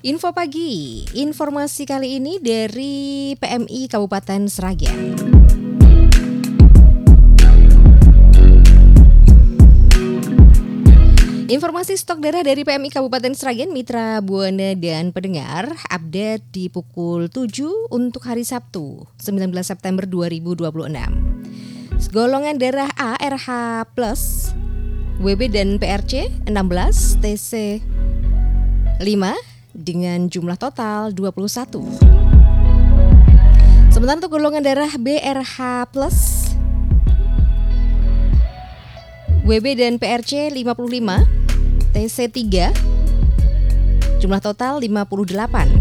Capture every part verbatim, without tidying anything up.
Info pagi, informasi kali ini dari P M I Kabupaten Sragen. Informasi stok darah dari P M I Kabupaten Sragen, Mitra Buana dan pendengar, update di pukul tujuh untuk hari Sabtu, sembilan belas September dua ribu dua puluh enam. Golongan darah A R H plus, W B dan P R C enam belas, T C lima dengan jumlah total dua puluh satu. Sementara untuk golongan darah B R H plus, W B dan P R C lima puluh lima, T C tiga, jumlah total lima puluh delapan.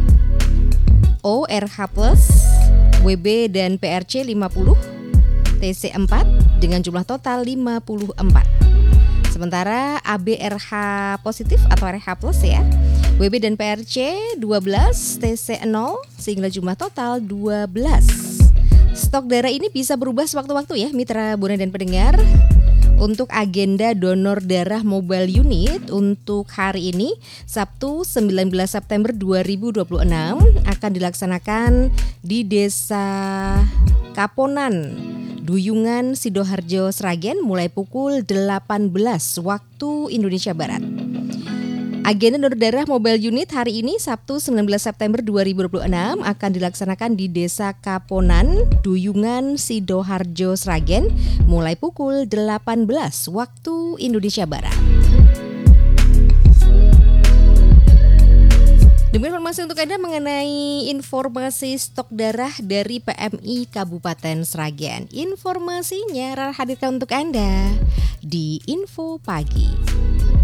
O R H plus, W B dan P R C lima puluh, T C empat dengan jumlah total lima puluh empat. Sementara A B R H positif atau R H plus ya, W B dan P R C dua belas, T C nol sehingga jumlah total dua belas. Stok darah ini bisa berubah sewaktu-waktu ya Mitra Buana dan pendengar. Untuk agenda donor darah mobile unit untuk hari ini Sabtu sembilan belas September dua ribu dua puluh enam akan dilaksanakan di Desa Kaponan, Duyungan, Sidoarjo, Sragen mulai pukul delapan belas waktu Indonesia Barat. Agenda donor darah mobile unit hari ini Sabtu sembilan belas September dua ribu dua puluh enam akan dilaksanakan di Desa Kaponan, Duyungan, Sidoarjo, Sragen mulai pukul delapan belas waktu Indonesia Barat. Demi informasi untuk Anda mengenai informasi stok darah dari P M I Kabupaten Sragen. Informasinya Rara hadirkan untuk Anda di Info Pagi.